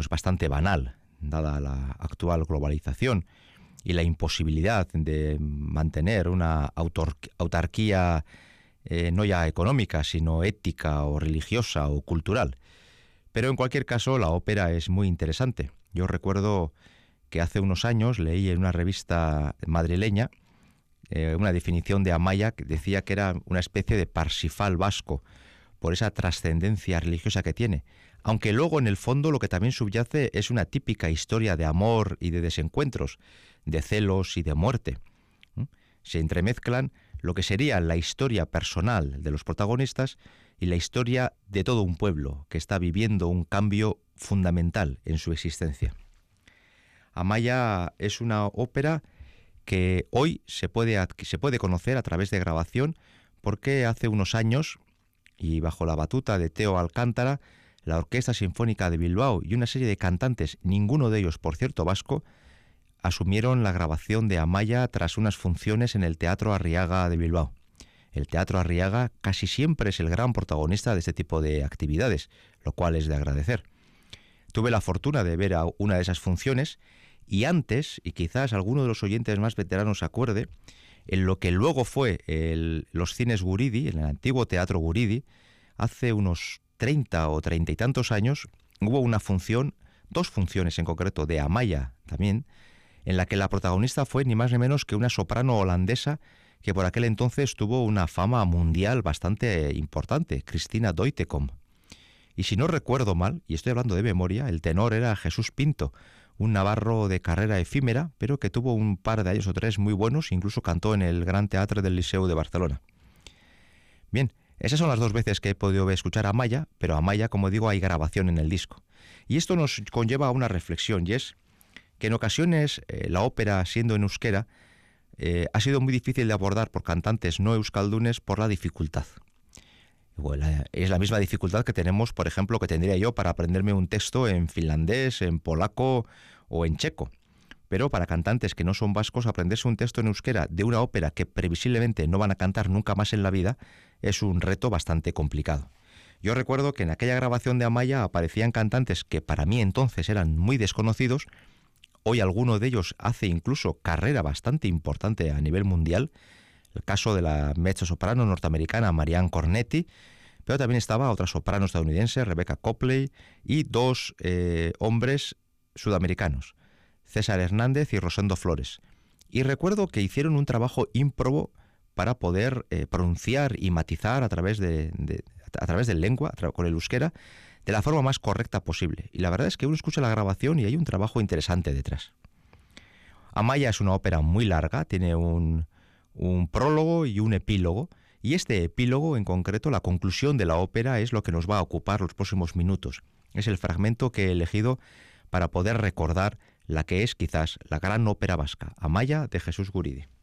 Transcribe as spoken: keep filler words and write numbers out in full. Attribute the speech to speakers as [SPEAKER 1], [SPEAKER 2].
[SPEAKER 1] es bastante banal, dada la actual globalización y la imposibilidad de mantener una autor- autarquía eh, no ya económica, sino ética o religiosa o cultural. Pero en cualquier caso, la ópera es muy interesante. Yo recuerdo que hace unos años leí en una revista madrileña eh, una definición de Amaya que decía que era una especie de Parsifal vasco, por esa trascendencia religiosa que tiene, aunque luego en el fondo lo que también subyace es una típica historia de amor y de desencuentros, de celos y de muerte. ¿Mm? Se entremezclan lo que sería la historia personal de los protagonistas y la historia de todo un pueblo que está viviendo un cambio fundamental en su existencia. Amaya es una ópera que hoy se puede, se puede conocer a través de grabación, porque hace unos años, y bajo la batuta de Teo Alcántara, la Orquesta Sinfónica de Bilbao y una serie de cantantes, ninguno de ellos, por cierto, vasco, asumieron la grabación de Amaya tras unas funciones en el Teatro Arriaga de Bilbao. El Teatro Arriaga casi siempre es el gran protagonista de este tipo de actividades, lo cual es de agradecer. Tuve la fortuna de ver a una de esas funciones y antes, y quizás alguno de los oyentes más veteranos se acuerde, en lo que luego fue el, los cines Guridi, en el antiguo Teatro Guridi, hace unos treinta o treinta y tantos años, hubo una función, dos funciones en concreto, de Amaya también, en la que la protagonista fue ni más ni menos que una soprano holandesa que por aquel entonces tuvo una fama mundial bastante importante, Cristina Doitekom. Y si no recuerdo mal, y estoy hablando de memoria, el tenor era Jesús Pinto, un navarro de carrera efímera, pero que tuvo un par de años o tres muy buenos, incluso cantó en el Gran Teatre del Liceu de Barcelona. Bien, esas son las dos veces que he podido escuchar a Amaya, pero a Amaya, como digo, hay grabación en el disco. Y esto nos conlleva a una reflexión, y es que en ocasiones eh, la ópera, siendo en euskera, eh, ha sido muy difícil de abordar por cantantes no euskaldunes por la dificultad. Bueno, es la misma dificultad que tenemos, por ejemplo, que tendría yo para aprenderme un texto en finlandés, en polaco o en checo. Pero para cantantes que no son vascos, aprenderse un texto en euskera de una ópera que previsiblemente no van a cantar nunca más en la vida es un reto bastante complicado. Yo recuerdo que en aquella grabación de Amaya aparecían cantantes que para mí entonces eran muy desconocidos. Hoy alguno de ellos hace incluso carrera bastante importante a nivel mundial. El caso de la mezzosoprano norteamericana Marianne Cornetti, pero también estaba otra soprano estadounidense, Rebecca Copley, y dos eh, hombres sudamericanos, César Hernández y Rosendo Flores. Y recuerdo que hicieron un trabajo ímprobo para poder eh, pronunciar y matizar a través de, de a través del lengua, con el euskera, de la forma más correcta posible. Y la verdad es que uno escucha la grabación y hay un trabajo interesante detrás. Amaya es una ópera muy larga, tiene un, un prólogo y un epílogo, y este epílogo en concreto, la conclusión de la ópera, es lo que nos va a ocupar los próximos minutos. Es el fragmento que he elegido para poder recordar la que es quizás la gran ópera vasca, Amaya de Jesús Guridi.